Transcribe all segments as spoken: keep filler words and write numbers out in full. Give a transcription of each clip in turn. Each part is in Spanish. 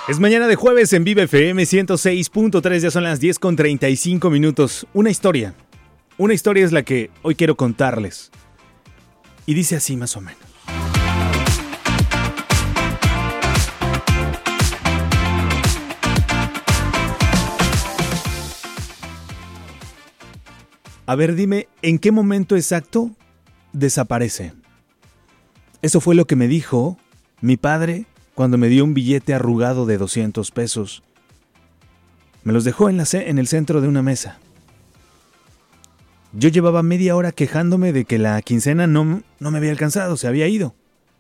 Es mañana de jueves en Vive F M ciento seis punto tres, ya son las diez con treinta y cinco minutos. Una historia, una historia es la que hoy quiero contarles. Y dice así más o menos. A ver, dime, ¿en qué momento exacto desaparece? Eso fue lo que me dijo mi padre cuando me dio un billete arrugado de doscientos pesos. Me los dejó en, la ce- en el centro de una mesa. Yo llevaba media hora quejándome de que la quincena no, no me había alcanzado, se había ido.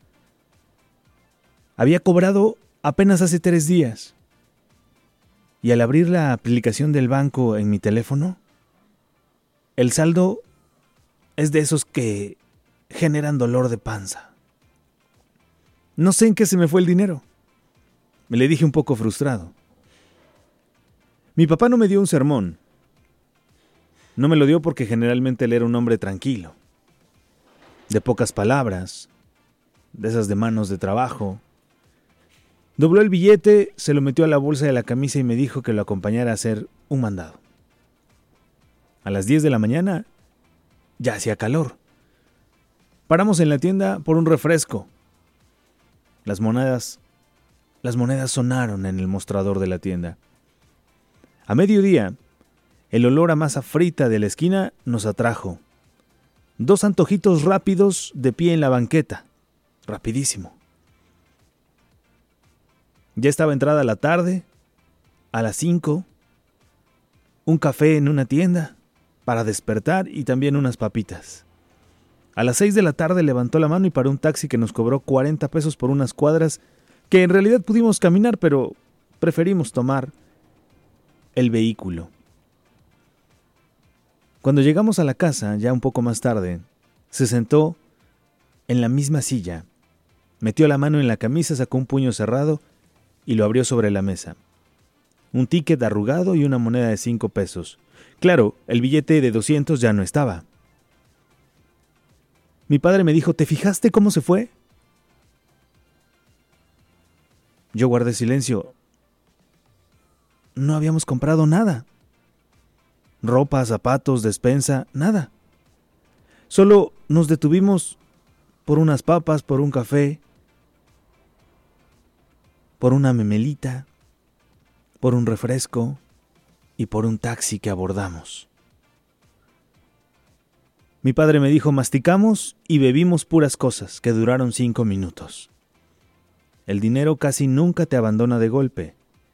Había cobrado apenas hace tres días. Y al abrir la aplicación del banco en mi teléfono, el saldo es de esos que generan dolor de panza. No sé en qué se me fue el dinero. Me le dije un poco frustrado. Mi papá no me dio un sermón. No me lo dio porque generalmente él era un hombre tranquilo, de pocas palabras, de esas de manos de trabajo. Dobló el billete, se lo metió a la bolsa de la camisa y me dijo que lo acompañara a hacer un mandado. A las diez de la mañana ya hacía calor. Paramos en la tienda por un refresco. Las monedas, las monedas sonaron en el mostrador de la tienda. A mediodía, el olor a masa frita de la esquina nos atrajo. Dos antojitos rápidos de pie en la banqueta. Rapidísimo. Ya estaba entrada la tarde. A las cinco, un café en una tienda para despertar y también unas papitas. A las seis de la tarde levantó la mano y paró un taxi que nos cobró cuarenta pesos por unas cuadras que en realidad pudimos caminar, pero preferimos tomar el vehículo. Cuando llegamos a la casa, ya un poco más tarde, se sentó en la misma silla, metió la mano en la camisa, sacó un puño cerrado y lo abrió sobre la mesa. Un ticket arrugado y una moneda de cinco pesos. Claro, el billete de doscientos ya no estaba. Mi padre me dijo, ¿te fijaste cómo se fue? Yo guardé silencio. No habíamos comprado nada. Ropa, zapatos, despensa, nada. Solo nos detuvimos por unas papas, por un café, por una memelita, por un refresco y por un taxi que abordamos. Mi padre me dijo, masticamos y bebimos puras cosas que duraron cinco minutos. El dinero casi nunca te abandona de golpe.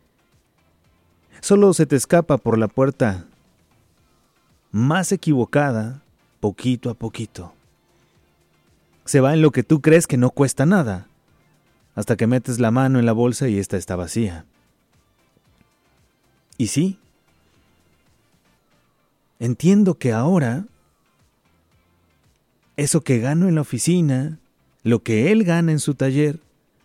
Solo se te escapa por la puerta más equivocada, poquito a poquito. Se va en lo que tú crees que no cuesta nada, hasta que metes la mano en la bolsa y esta está vacía. Y sí, entiendo que ahora eso que gano en la oficina, lo que él gana en su taller,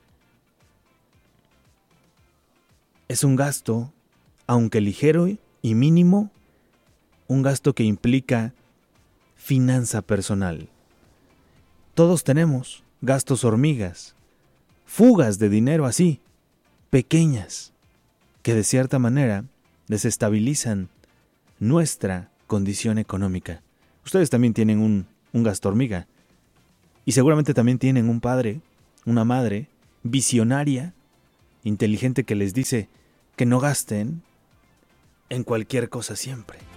es un gasto, aunque ligero y mínimo, un gasto que implica finanza personal. Todos tenemos gastos hormigas, fugas de dinero así, pequeñas, que de cierta manera desestabilizan nuestra condición económica. Ustedes también tienen un, un gasto hormiga y seguramente también tienen un padre, una madre visionaria, inteligente que les dice que no gasten en cualquier cosa siempre.